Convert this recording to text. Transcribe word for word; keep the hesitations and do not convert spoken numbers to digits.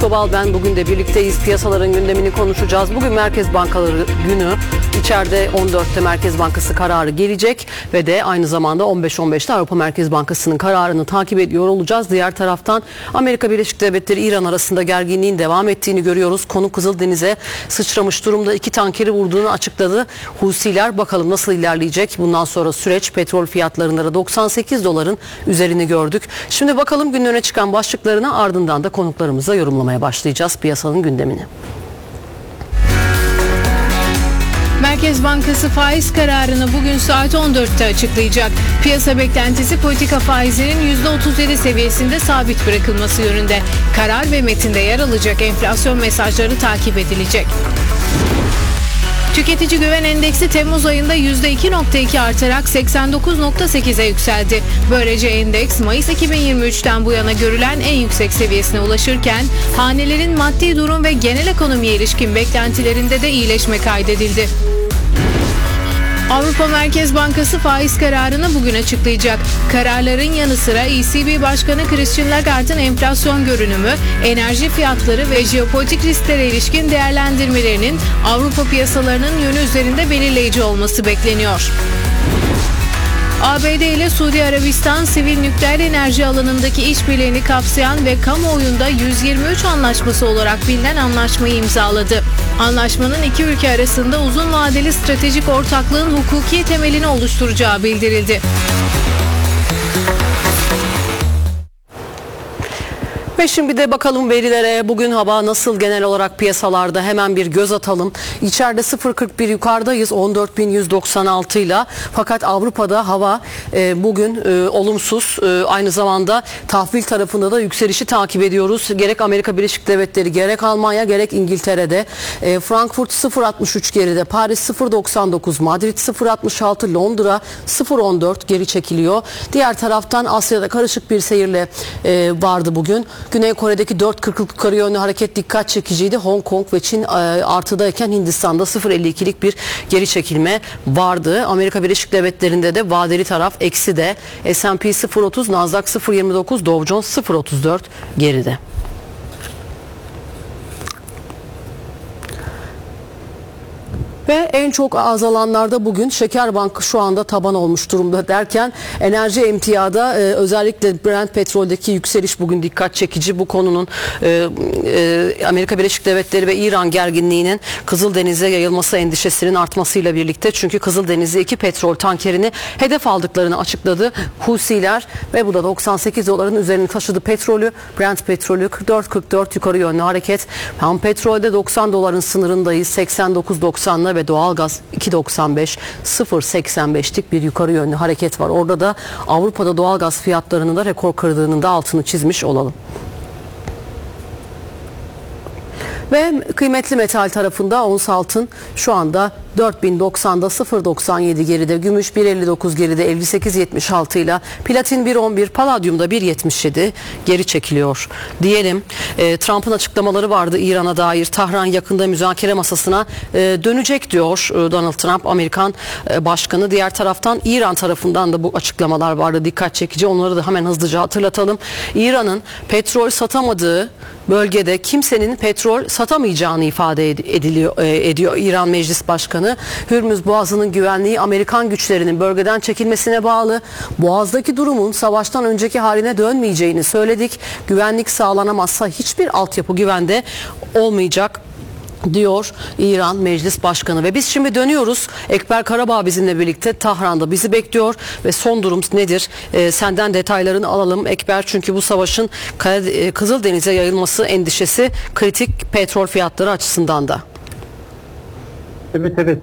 Tobal ben. Bugün de birlikteyiz. Piyasaların gündemini konuşacağız. Bugün Merkez Bankaları günü. İçeride on dörtte Merkez Bankası kararı gelecek ve de aynı zamanda on beş on beşte Avrupa Merkez Bankası'nın kararını takip ediyor olacağız. Diğer taraftan Amerika Birleşik Devletleri İran arasında gerginliğin devam ettiğini görüyoruz. Konu Kızıldeniz'e sıçramış durumda. İki tankeri vurduğunu açıkladı Husiler. Bakalım nasıl ilerleyecek bundan sonra süreç. Petrol fiyatlarında da doksan sekiz doların üzerini gördük. Şimdi bakalım günün öne çıkan başlıklarına, ardından da konuklarımıza yorumlamaya başlayacağız piyasanın gündemini. Merkez Bankası faiz kararını bugün saat on dörtte açıklayacak. Piyasa beklentisi politika faizinin yüzde otuz yedi seviyesinde sabit bırakılması yönünde. Karar ve metinde yer alacak enflasyon mesajları takip edilecek. Tüketici Güven Endeksi Temmuz ayında yüzde iki virgül iki artarak seksen dokuz virgül sekize yükseldi. Böylece endeks Mayıs iki bin yirmi üçten bu yana görülen en yüksek seviyesine ulaşırken hanelerin maddi durum ve genel ekonomiye ilişkin beklentilerinde de iyileşme kaydedildi. Avrupa Merkez Bankası faiz kararını bugün açıklayacak. Kararların yanı sıra E C B Başkanı Christine Lagarde'ın enflasyon görünümü, enerji fiyatları ve jeopolitik risklere ilişkin değerlendirmelerinin Avrupa piyasalarının yönü üzerinde belirleyici olması bekleniyor. A B D ile Suudi Arabistan sivil nükleer enerji alanındaki işbirliğini kapsayan ve kamuoyunda yüz yirmi üç anlaşması olarak bilinen anlaşmayı imzaladı. Anlaşmanın iki ülke arasında uzun vadeli stratejik ortaklığın hukuki temelini oluşturacağı bildirildi. Ve şimdi de bakalım verilere. Bugün hava nasıl genel olarak piyasalarda, hemen bir göz atalım. İçeride sıfır virgül kırk bir yukarıdayız on dört bin yüz doksan altı ile. Fakat Avrupa'da hava e, bugün e, olumsuz. E, aynı zamanda tahvil tarafında da yükselişi takip ediyoruz. Gerek Amerika Birleşik Devletleri, gerek Almanya, gerek İngiltere'de. E, Frankfurt sıfır virgül altmış üç geride, Paris sıfır virgül doksan dokuz, Madrid sıfır virgül altmış altı, Londra sıfır virgül on dört geri çekiliyor. Diğer taraftan Asya'da karışık bir seyirle e, vardı bugün. Güney Kore'deki dört virgül kırklık yukarı yönlü hareket dikkat çekiciydi. Hong Kong ve Çin artıdayken Hindistan'da sıfır virgül elli ikilik bir geri çekilme vardı. Amerika Birleşik Devletleri'nde de vadeli taraf eksi de. S and P sıfır virgül otuz, Nasdaq sıfır virgül yirmi dokuz, Dow Jones sıfır virgül otuz dört geride. Ve en çok azalanlarda bugün Şekerbank şu anda taban olmuş durumda derken enerji emtiada e, özellikle Brent petroldeki yükseliş bugün dikkat çekici. Bu konunun e, e, Amerika Birleşik Devletleri ve İran gerginliğinin Kızıldeniz'e yayılması endişesinin artmasıyla birlikte, çünkü Kızıldeniz'e iki petrol tankerini hedef aldıklarını açıkladı Husiler ve bu da doksan sekiz doların üzerini taşıdı petrolü. Brent petrolü kırk dört kırk dört yukarı yönlü hareket. Ham petrolde doksan doların sınırındayız, seksen dokuz doksanla ve doğalgaz iki doksan beş, sıfır seksen beşlik bir yukarı yönlü hareket var. Orada da Avrupa'da doğalgaz fiyatlarının da rekor kırdığının da altını çizmiş olalım. Ve kıymetli metal tarafında ons altın şu anda dört bin doksanda, sıfır virgül doksan yedi geride, gümüş bir virgül elli dokuz geride, elli sekiz virgül yetmiş altı ile, platin bir virgül on bir, paladyumda bir virgül yetmiş yedi geri çekiliyor diyelim. E, Trump'ın açıklamaları vardı İran'a dair. Tahran yakında müzakere masasına e, dönecek diyor e, Donald Trump, Amerikan e, başkanı. Diğer taraftan İran tarafından da bu açıklamalar vardı, dikkat çekici. Onları da hemen hızlıca hatırlatalım. İran'ın petrol satamadığı bölgede kimsenin petrol satamayacağını ifade ediliyor, e, ediyor İran Meclis Başkanı. Hürmüz Boğazı'nın güvenliği Amerikan güçlerinin bölgeden çekilmesine bağlı. Boğaz'daki durumun savaştan önceki haline dönmeyeceğini söyledik. Güvenlik sağlanamazsa hiçbir altyapı güvende olmayacak diyor İran Meclis Başkanı. Ve biz şimdi dönüyoruz. Ekber Karabağ bizimle birlikte Tahran'da bizi bekliyor ve son durum nedir? Ee, senden detaylarını alalım Ekber, çünkü bu savaşın Kızıldeniz'e yayılması endişesi kritik petrol fiyatları açısından da. Evet evet